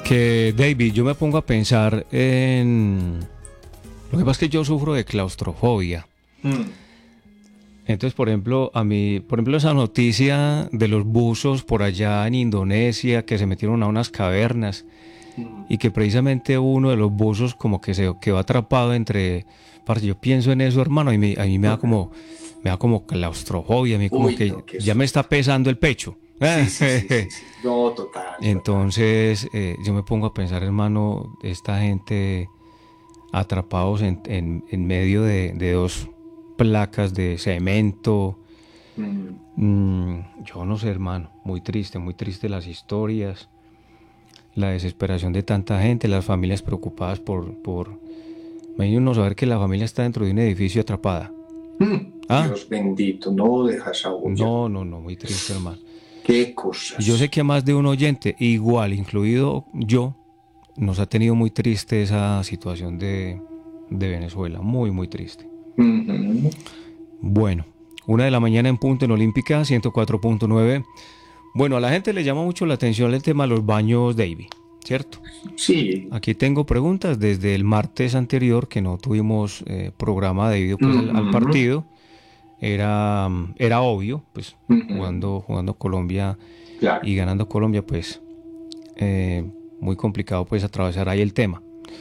Que David, yo me pongo a pensar en... Lo que pasa es que yo sufro de claustrofobia. Entonces, por ejemplo, esa noticia de los buzos por allá en Indonesia que se metieron a unas cavernas y que precisamente uno de los buzos como que se quedó atrapado entre... Parce, yo pienso en eso, hermano, y a mí me da como claustrofobia, a mí como Uy, que no, qué ya me está susto. pesando el pecho. Sí, sí, sí, sí, sí. No, total, total. Entonces, yo me pongo a pensar, hermano, esta gente atrapados en medio de dos placas de cemento. Mm, Yo no sé, hermano, muy triste las historias, la desesperación de tanta gente, las familias preocupadas por... Imagínate uno saber que la familia está dentro de un edificio atrapada. Ah, Dios bendito, no dejas a olla. no, muy triste, hermano. Qué Y yo sé cosas. que a más de un oyente, igual, incluido yo, nos ha tenido muy triste esa situación de Venezuela, muy triste. Ujú. Bueno, 1 de la mañana en punto en Olímpica 104.9. Bueno, a la gente le llama mucho la atención el tema de los baños Davy, ¿cierto? Sí. Aquí tengo preguntas desde el martes anterior que no tuvimos programa debido pues al Ujú, partido. Era obvio, pues ujú. jugando Colombia Claro. y ganando Colombia, pues eh, muy complicado pues atravesar ahí el tema.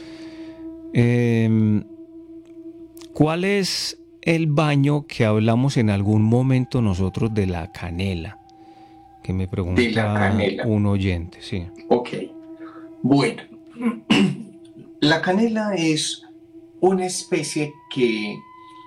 Eh, ¿Cuál es el baño que hablamos en algún momento nosotros de la canela? Que me De la pregunta canela. un oyente, sí. Ok. Bueno. La canela es una especie que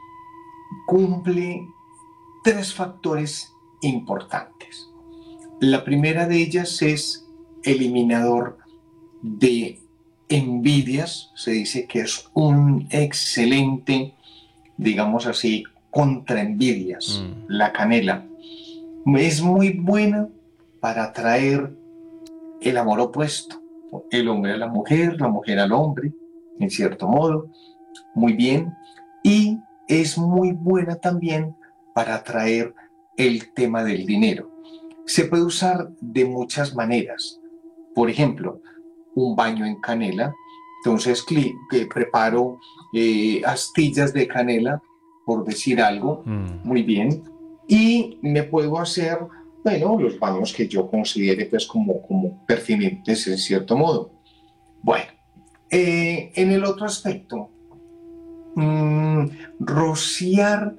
cumple tres factores importantes. La primera de ellas es eliminador de envidias. Se dice que es un excelente, digamos así, contra envidias. Mm, La canela es muy buena para atraer el amor opuesto, el hombre a la mujer al hombre, en cierto modo. Muy bien. Y es muy buena también para atraer el tema del dinero. Se puede usar de muchas maneras. Por ejemplo, un baño en canela. Entonces, que preparo astillas de canela, por decir algo, mm. muy bien. Y me puedo hacer, bueno, los baños que yo considere pues como pertinentes en cierto modo. Bueno, en el otro aspecto, mm, rociar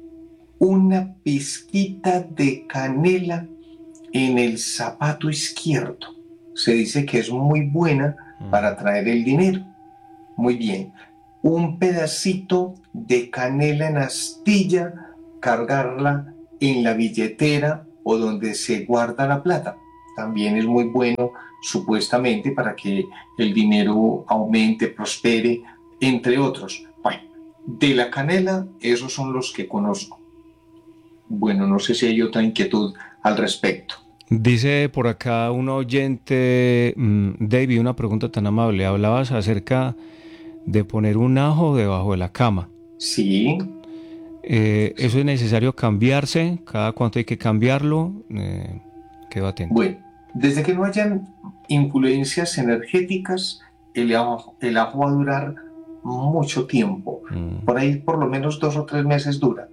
una pizquita de canela en el zapato izquierdo. Se dice que es muy buena para atraer el dinero. Muy bien. Un pedacito de canela en astilla, cargarla en la billetera o donde se guarda la plata. También es muy bueno, supuestamente, para que el dinero aumente, prospere, entre otros. Bueno, de la canela, esos son los que conozco. Bueno, no sé si hay otra inquietud al respecto. Dice por acá un oyente, David, una pregunta tan amable. Hablabas acerca de poner un ajo debajo de la cama. Sí, ¿Eso es necesario cambiarse? ¿Cada cuánto hay que cambiarlo? Quedo atento. bueno, desde que no hayan influencias energéticas, el ajo va a durar mucho tiempo. Mm, Por ahí por lo menos 2 o 3 meses dura.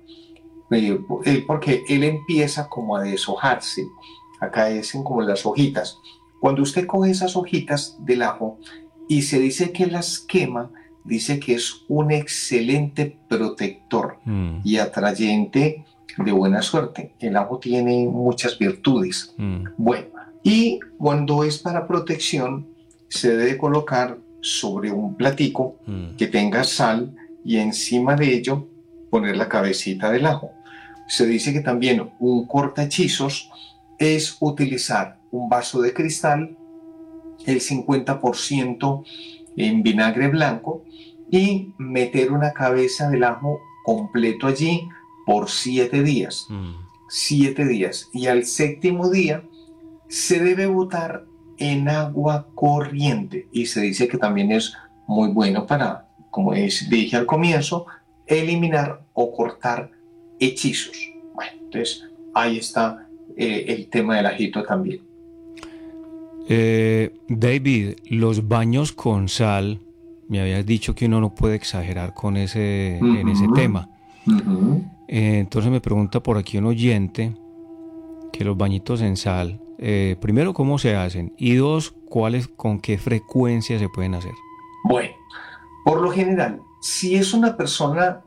Porque él empieza como a deshojarse. A caerse como las hojitas. Cuando usted coge esas hojitas del ajo y se dice que las quema, dice que es un excelente protector mm, y atrayente de buena suerte. El ajo tiene muchas virtudes. mm, Bueno, y cuando es para protección, se debe colocar sobre un platico mm. que tenga sal y encima de ello poner la cabecita del ajo. Se dice que también un cortahechizos es utilizar un vaso de cristal, el 50% en vinagre blanco y meter una cabeza del ajo completo allí por 7 días. Mm. 7 días. Y al séptimo día se debe botar en agua corriente. Y se dice que también es muy bueno para, como dije al comienzo, eliminar o cortar hechizos. Bueno, entonces ahí está el tema del ajito también. David, los baños con sal, me habías dicho que uno no puede exagerar con en ese tema. Entonces me pregunta por aquí un oyente que los bañitos en sal, primero, ¿cómo se hacen? Y dos, con qué frecuencia se pueden hacer. Bueno, por lo general, si es una persona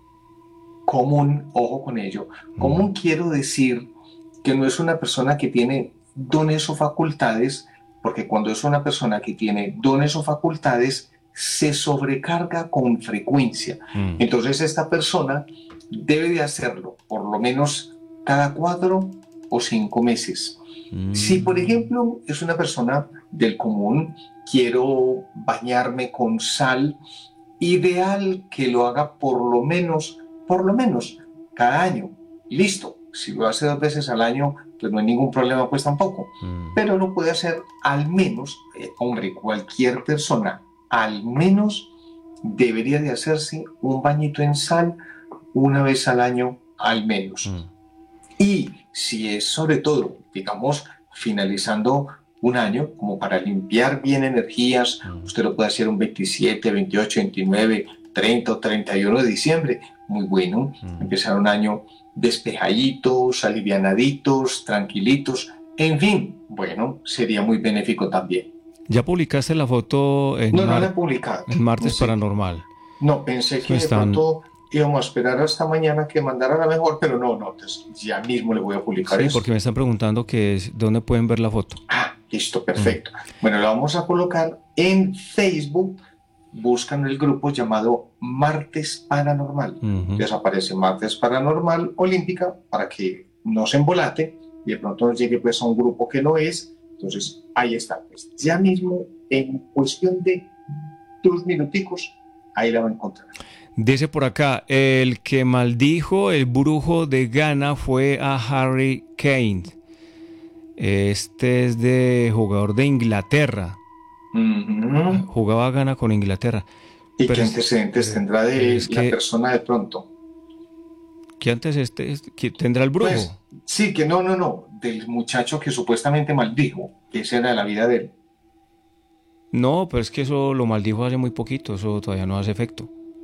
común, ojo con ello, común quiero decir que no es una persona que tiene dones o facultades, porque cuando es una persona que tiene dones o facultades, se sobrecarga con frecuencia. Entonces esta persona debe de hacerlo por lo menos cada 4 o 5 meses. Si, por ejemplo, es una persona del común, quiero bañarme con sal, ideal que lo haga por lo menos cada año. Listo. Si lo hace 2 veces al año, pues no hay ningún problema, pues tampoco. Pero lo puede hacer al menos, hombre, cualquier persona, al menos debería de hacerse un bañito en sal 1 vez al año, al menos. Y si es sobre todo, digamos, finalizando un año, como para limpiar bien energías, usted lo puede hacer un 27, 28, 29, 30 o 31 de diciembre. Muy bueno, empezar un año despejaditos, alivianaditos, tranquilitos, en fin, bueno, sería muy benéfico también. ¿Ya publicaste la foto no la he publicado. en Martes Paranormal? No, pensé que de pronto íbamos a esperar hasta mañana que mandara la mejor, pero no, entonces ya mismo le voy a publicar eso. Sí, porque me están preguntando dónde pueden ver la foto. Ah, listo, perfecto. Bueno, la vamos a colocar en Facebook. Buscan el grupo llamado Martes Paranormal. Les aparece Martes Paranormal Olímpica para que no se embolate y de pronto nos llegue pues a un grupo que no es. Entonces ahí está, pues ya mismo en cuestión de 2 minuticos ahí la va a encontrar. Dice por acá, el que maldijo el brujo de Ghana fue a Harry Kane. Este es de jugador de Inglaterra. Jugaba Ghana con Inglaterra. ¿Y qué antecedentes tendrá de la persona de pronto? ¿Qué antecedentes tendrá el brujo? Pues, sí, que no, del muchacho que supuestamente maldijo, que esa era la vida de él. No, pero es que eso lo maldijo hace muy poquito, eso todavía no hace efecto.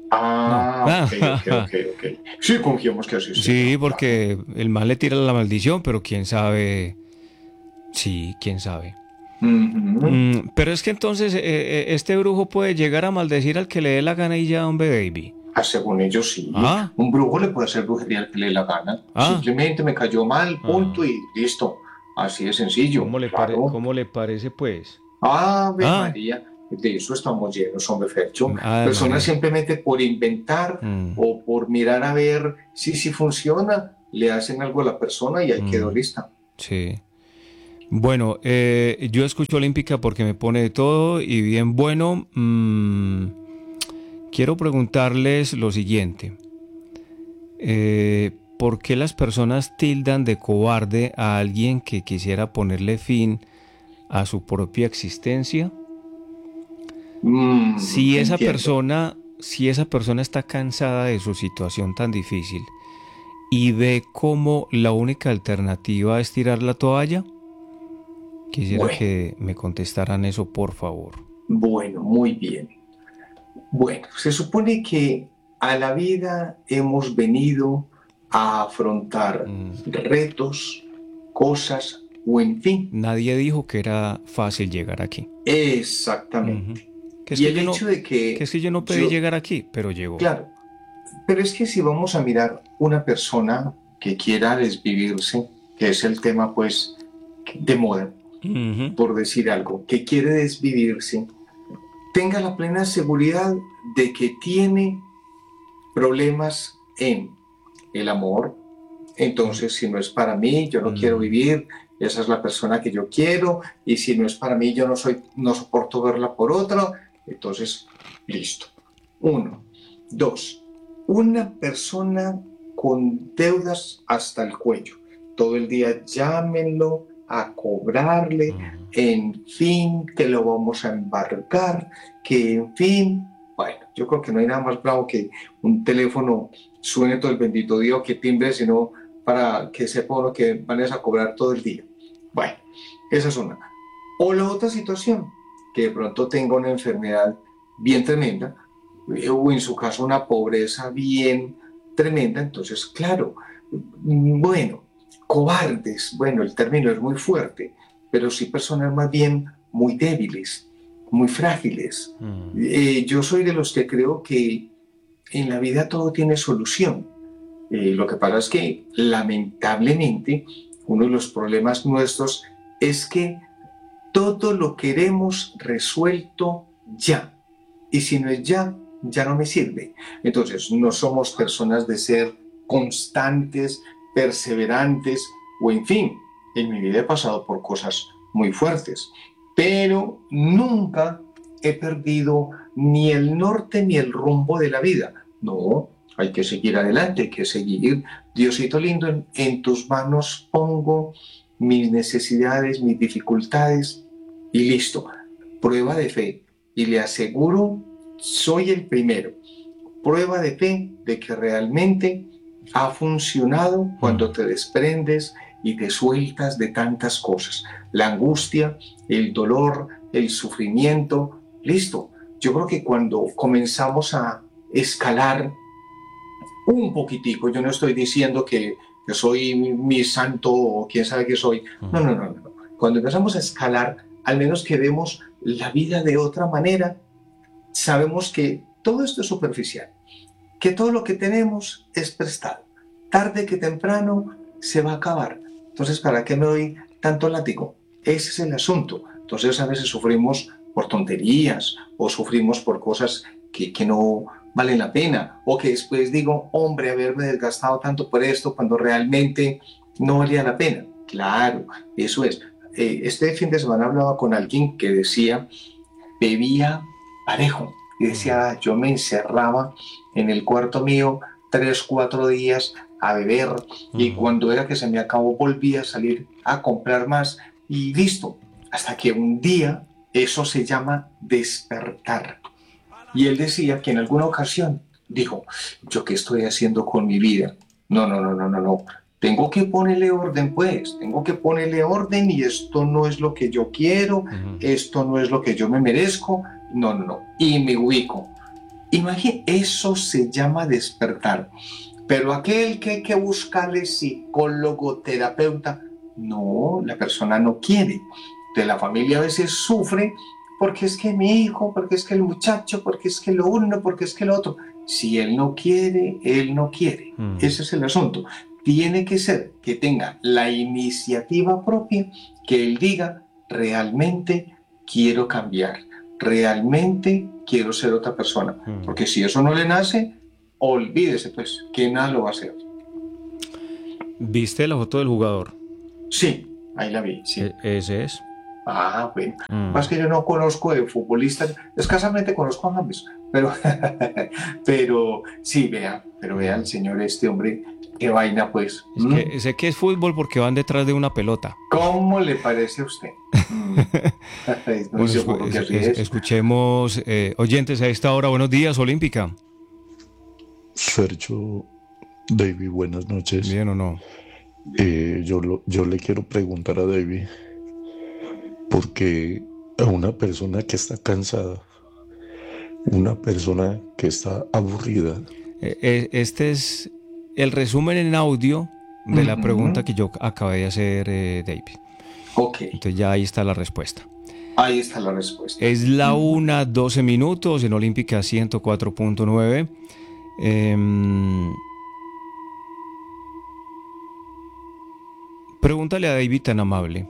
Ok. Sí, confiamos que así sea. Sí, porque el mal le tira la maldición, pero quién sabe. Sí, quién sabe. Pero es que entonces este brujo puede llegar a maldecir al que le dé la gana y ya, hombre, baby. Según ellos sí. Un brujo le puede hacer brujería al que le dé la gana. Simplemente me cayó mal, punto y listo. Así de sencillo. ¿Cómo le parece, pues? María, de eso estamos llenos, hombre, Fercho. Personas simplemente por inventar o por mirar a ver si funciona, le hacen algo a la persona y ahí quedó lista. Sí. Bueno, yo escucho Olímpica porque me pone de todo y bien bueno. Quiero preguntarles lo siguiente. ¿Por qué las personas tildan de cobarde a alguien que quisiera ponerle fin a su propia existencia? Si esa persona está cansada de su situación tan difícil y ve como la única alternativa es tirar la toalla, quisiera que me contestaran eso, por favor. Bueno, muy bien. Bueno, se supone que a la vida hemos venido a afrontar retos, cosas o en fin. Nadie dijo que era fácil llegar aquí. Exactamente. Y el hecho de que... Que es que yo no pedí llegar aquí, pero llegó. Claro, pero es que si vamos a mirar una persona que quiera desvivirse, que es el tema pues de moda, por decir algo, que quiere desvivirse, tenga la plena seguridad de que tiene problemas en el amor. Entonces, si no es para mí, yo no quiero vivir, esa es la persona que yo quiero, y si no es para mí, yo no soporto verla por otra, entonces, listo. 1. 2. Una persona con deudas hasta el cuello. Todo el día llámenlo a cobrarle, en fin, que lo vamos a embarcar, que en fin. Bueno, yo creo que no hay nada más bravo que un teléfono suene todo el bendito día o que timbre, sino para que sepa uno que van a cobrar todo el día. Bueno, esa es una. O la otra situación, que de pronto tenga una enfermedad bien tremenda, o en su caso una pobreza bien tremenda, entonces, claro, bueno, cobardes, bueno, el término es muy fuerte, pero sí personas más bien muy débiles, muy frágiles. Yo soy de los que creo que en la vida todo tiene solución. Lo que pasa es que, lamentablemente, uno de los problemas nuestros es que todo lo queremos resuelto ya. Y si no es ya, ya no me sirve. Entonces, no somos personas de ser constantes, perseverantes, o en fin, en mi vida he pasado por cosas muy fuertes, pero nunca he perdido ni el norte ni el rumbo de la vida. No, hay que seguir adelante, hay que seguir. Diosito lindo, en tus manos pongo mis necesidades, mis dificultades y listo. Prueba de fe. Y le aseguro, soy el primero. Prueba de fe de que realmente ha funcionado cuando te desprendes y te sueltas de tantas cosas. La angustia, el dolor, el sufrimiento. Listo. Yo creo que cuando comenzamos a escalar un poquitico, yo no estoy diciendo que soy mi santo o quién sabe que soy. No, no, no, no. Cuando empezamos a escalar, al menos que vemos la vida de otra manera, sabemos que todo esto es superficial, que todo lo que tenemos es prestado. Tarde que temprano se va a acabar. Entonces, ¿para qué me doy tanto látigo? Ese es el asunto. Entonces, a veces sufrimos por tonterías o sufrimos por cosas que no valen la pena, o que después digo, hombre, haberme desgastado tanto por esto cuando realmente no valía la pena. Claro, eso es. Este fin de semana hablaba con alguien que decía, bebía parejo, y decía, yo me encerraba en el cuarto mío 3, 4 días a beber, y cuando era que se me acabó volvía a salir a comprar más, y listo, hasta que un día eso se llama despertar. Y él decía que en alguna ocasión dijo, ¿yo qué estoy haciendo con mi vida? No, no, no, no, no, no. Tengo que ponerle orden, pues. Tengo que ponerle orden y esto no es lo que yo quiero, esto no es lo que yo me merezco. No, no, no. Y me ubico. Imagínate, eso se llama despertar. Pero aquel que hay que buscarle psicólogo, terapeuta, no, la persona no quiere. De la familia a veces sufre porque es que mi hijo, porque es que el muchacho, porque es que lo uno, porque es que lo otro. Si él no quiere, él no quiere. Ese es el asunto. Tiene que ser que tenga la iniciativa propia, que él diga, realmente quiero cambiar, realmente quiero ser otra persona. Porque si eso no le nace, olvídese pues, que nada lo va a hacer. ¿Viste la foto del jugador? Sí, ahí la vi, sí. Ese es. Ah, bueno. Más que yo no conozco de futbolistas, escasamente conozco a James, pero sí, vea el señor este hombre, qué vaina pues. Es que sé que es fútbol porque van detrás de una pelota. ¿Cómo le parece a usted? Bueno, escuchemos oyentes a esta hora. Buenos días, Olímpica. Sergio, David, buenas noches. ¿Bien o no? Yo le quiero preguntar a David, porque a una persona que está cansada, una persona que está aburrida. Este es el resumen en audio de la pregunta que yo acabé de hacer, David. Ok. Entonces ya ahí está la respuesta. Ahí está la respuesta. Es la 1:12 en Olímpica 104.9. Pregúntale a David, tan amable.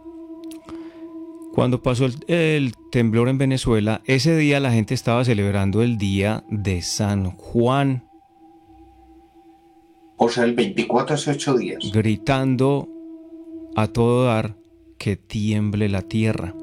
Cuando pasó el temblor en Venezuela, ese día la gente estaba celebrando el día de San Juan. O sea, el 24 hace 8 días. Gritando a todo dar que tiemble la tierra.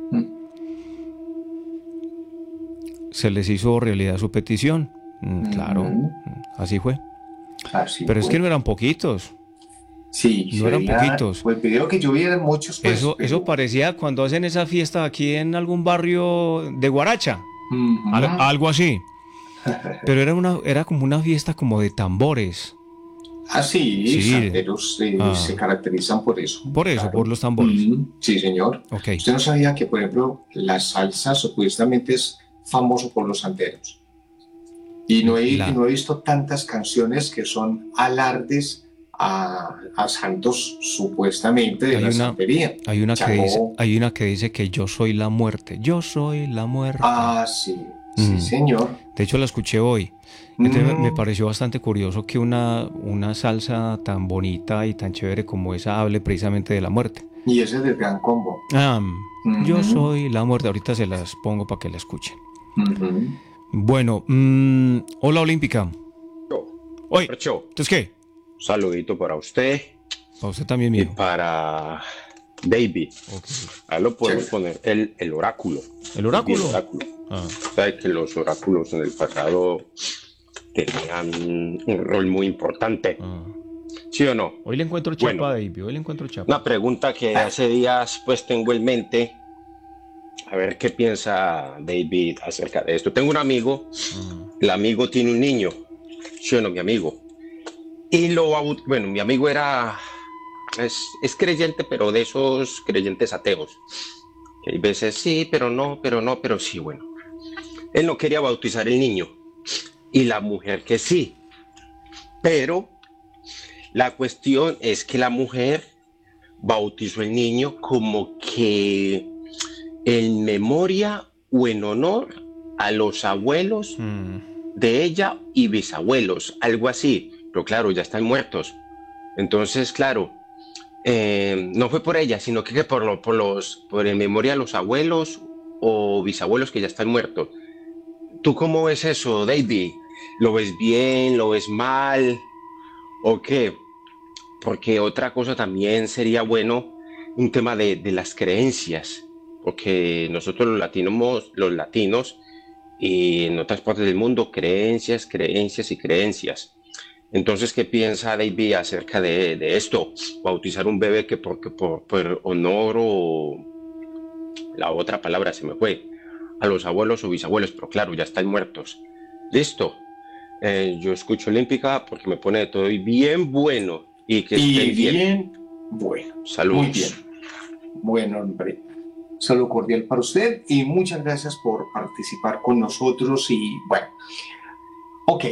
Se les hizo realidad su petición. Claro, así fue. Así Pero fue. es que no eran poquitos. Sí, no eran poquitos. Pues pidió que llovieran muchos. Pues, eso parecía cuando hacen esa fiesta aquí en algún barrio de Guaracha. Algo así. Pero era como una fiesta como de tambores. Sí, Sí. santeros se caracterizan por eso. Por eso, Claro. por los tambores. Sí, señor. Ok. ¿Usted no sabía que, por ejemplo, la salsa supuestamente es famoso por los santeros? Y no he visto tantas canciones que son alardes a santos supuestamente de Hay la una, santería. Changó. hay una que dice que yo soy la muerte. Yo soy la muerte. Sí, sí, Mm. señor. De hecho, la escuché hoy. Entonces me Mm, pareció bastante curioso que una salsa tan bonita y tan chévere como esa hable precisamente de la muerte. y ese es el gran combo. Ah, yo Ujú, soy la muerte. Ahorita se las pongo para que la escuchen. ujú. Bueno, hola Olímpica. Oye, Percho, ¿entonces qué? un saludito para usted Para usted también, y mijo. para David. Ok. Ahí lo podemos Chévere. poner el oráculo. ¿El oráculo? El oráculo. Ah, Sabe que los oráculos en el pasado tenían un rol muy importante. ah. ¿Sí o no? Hoy le encuentro chapa Bueno. a David. Hoy le encuentro chapa. Una pregunta que hace días pues tengo en mente. A ver qué piensa David acerca de esto. Tengo un amigo. El amigo tiene un niño. ¿Sí o no, mi amigo? Y bueno, mi amigo es creyente, pero de esos creyentes ateos. Que hay veces sí, pero no, pero sí, bueno. Él no quería bautizar el niño. Y la mujer que sí. Pero la cuestión es que la mujer bautizó el niño como que en memoria o en honor a los abuelos de ella y bisabuelos, algo así. Pero claro, ya están muertos. Entonces, claro, no fue por ella, sino que por en memoria a los abuelos o bisabuelos que ya están muertos. ¿Tú cómo ves eso, David? ¿Lo ves bien? ¿Lo ves mal? ¿O qué? Porque otra cosa también sería bueno, un tema de las creencias, porque nosotros los latinos y en otras partes del mundo, creencias, creencias y creencias. Entonces, ¿qué piensa David acerca de esto? Bautizar un bebé que por honor o la otra palabra se me fue, a los abuelos o bisabuelos, pero claro, ya están muertos. Listo. Yo escucho Olímpica porque me pone todo bien bueno y que Y estén bien. bien, bueno, muy bien. Saludos. Bueno, hombre, saludo cordial para usted y muchas gracias por participar con nosotros. Y bueno, ok,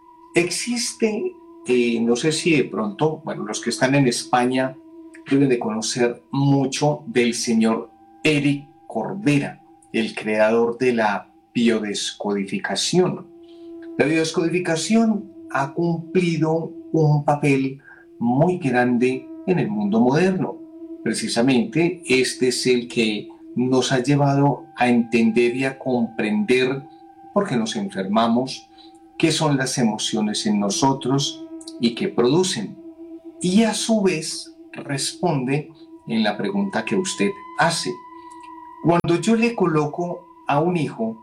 existe, no sé si de pronto, bueno, los que están en España deben de conocer mucho del señor Eric Corbera, el creador de la biodescodificación. La biodescodificación ha cumplido un papel muy grande en el mundo moderno. Precisamente este es el que nos ha llevado a entender y a comprender por qué nos enfermamos, qué son las emociones en nosotros y qué producen. Y a su vez responde en la pregunta que usted hace. Cuando yo le coloco a un hijo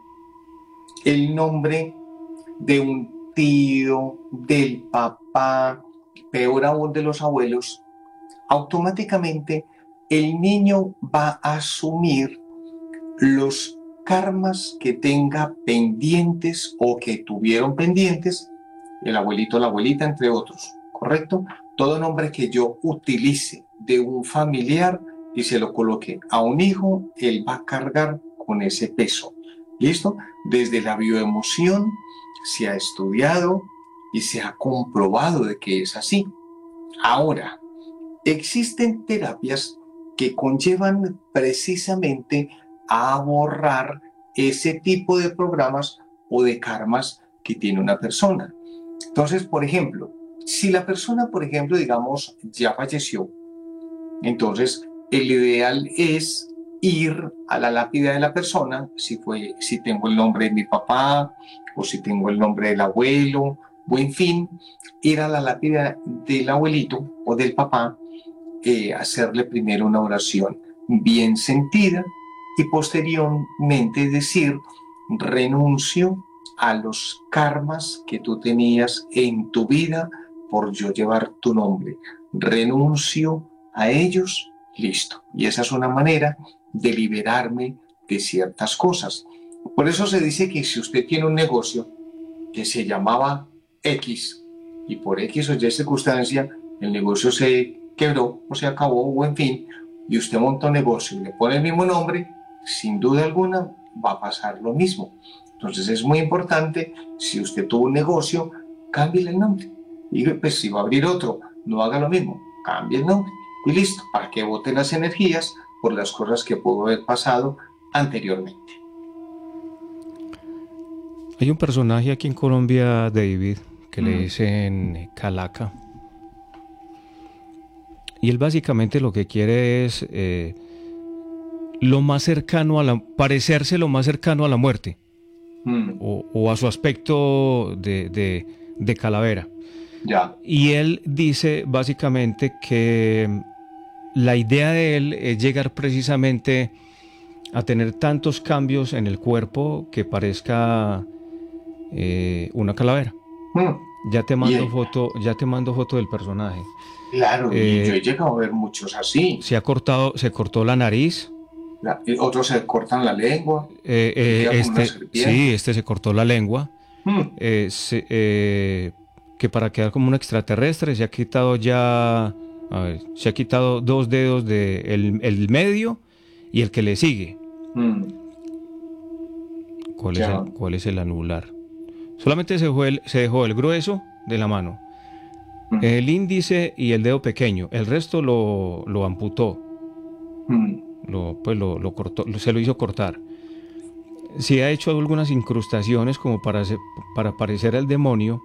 el nombre de un tío, del papá, peor aún de los abuelos, automáticamente el niño va a asumir los karmas que tenga pendientes o que tuvieron pendientes el abuelito, la abuelita, entre otros, ¿correcto? Todo nombre que yo utilice de un familiar y se lo coloque a un hijo, él va a cargar con ese peso. ¿Listo? Desde la bioemoción se ha estudiado y se ha comprobado de que es así. Ahora, existen terapias que conllevan precisamente a borrar ese tipo de programas o de karmas que tiene una persona. Entonces, por ejemplo, si la persona, por ejemplo, digamos, ya falleció, entonces el ideal es ir a la lápida de la persona, si tengo el nombre de mi papá o si tengo el nombre del abuelo, o en fin, ir a la lápida del abuelito o del papá, hacerle primero una oración bien sentida y posteriormente decir, renuncio a los karmas que tú tenías en tu vida por yo llevar tu nombre. Renuncio a ellos, listo. Y esa es una manera de liberarme de ciertas cosas. Por eso se dice que si usted tiene un negocio que se llamaba X y por X o Y circunstancia el negocio se quebró o se acabó o en fin, y usted monta un negocio y le pone el mismo nombre, sin duda alguna va a pasar lo mismo. Entonces es muy importante, si usted tuvo un negocio, cámbiale el nombre. Y pues si va a abrir otro, no haga lo mismo, cambie el nombre. Y listo, para que bote las energías por las cosas que pudo haber pasado anteriormente. Hay un personaje aquí en Colombia, David, que le dicen Calaca. Y él básicamente lo que quiere es lo más cercano parecerse lo más cercano a la muerte. O a su aspecto de calavera. Ya. Y él dice básicamente que la idea de él es llegar precisamente a tener tantos cambios en el cuerpo que parezca una calavera. Ya te mando foto del personaje. Claro, y yo he llegado a ver muchos así. Se cortó la nariz. Otros se cortan la lengua. Este se cortó la lengua. Que para quedar como un extraterrestre se ha quitado se ha quitado 2 dedos el medio y el que le sigue. ¿Cuál es el anular? Solamente se dejó el grueso de la mano, el índice y el dedo pequeño. El resto lo amputó. Lo cortó, se lo hizo cortar. Sí ha hecho algunas incrustaciones como para parecer el demonio.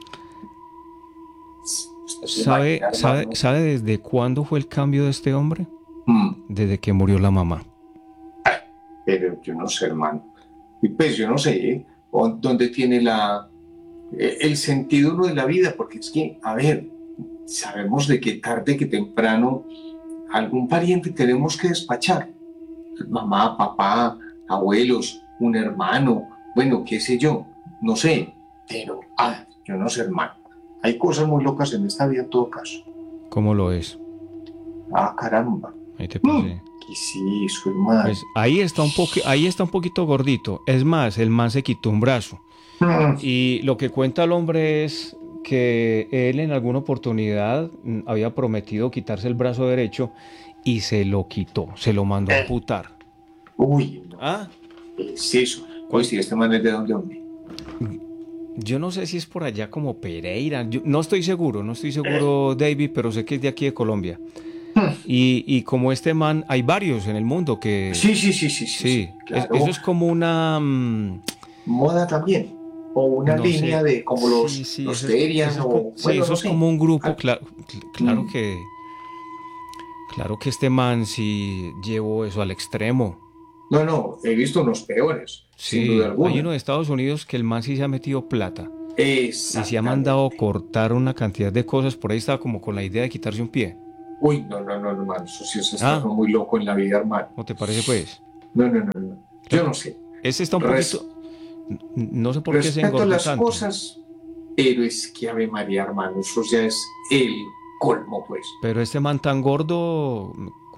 ¿Sabe desde cuándo fue el cambio de este hombre? Desde que murió la mamá. Pero yo no sé, hermano. Y pues yo no sé dónde tiene el sentido uno de la vida, porque es que, a ver, sabemos de que tarde que temprano algún pariente tenemos que despachar. Mamá, papá, abuelos, un hermano, bueno, qué sé yo, no sé, pero yo no sé, hermano. Hay cosas muy locas en esta vida en todo caso. ¿Cómo lo es? Caramba. Ahí te pasé. Que sí, su hermano. Pues ahí está un poquito gordito. Es más, el man se quitó un brazo. Y lo que cuenta el hombre es que él en alguna oportunidad había prometido quitarse el brazo derecho y se lo quitó, se lo mandó a amputar. Uy, no. ¿Qué es eso? Oye, si este man es de dónde. Yo no sé si es por allá como Pereira. No estoy seguro, David, pero sé que es de aquí de Colombia. Y como este man, hay varios en el mundo que... Sí, claro. Eso es como una... moda también. O una línea de como los ferias. Eso es como un grupo, claro que... Claro que este man sí llevó eso al extremo. No, he visto unos peores, sí, sin duda alguna. Hay uno de Estados Unidos que el man sí se ha metido plata. Y se ha mandado cortar una cantidad de cosas. Por ahí estaba como con la idea de quitarse un pie. Uy, no, hermano. Eso sí está muy loco en la vida, hermano. ¿No te parece, pues? No. Yo no sé. Ese está un poquito... No sé por qué se engordó las tanto. Cosas, pero es que Ave María, hermano, eso ya es el colmo, pues. Pero este man tan gordo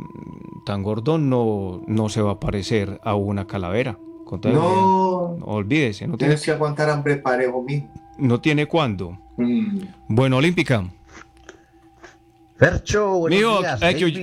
no se va a parecer a una calavera. No olvídese. No tienes que aguantar hambre parejo mismo. No tiene cuándo. Bueno, Olímpica. Fercho, buenos días.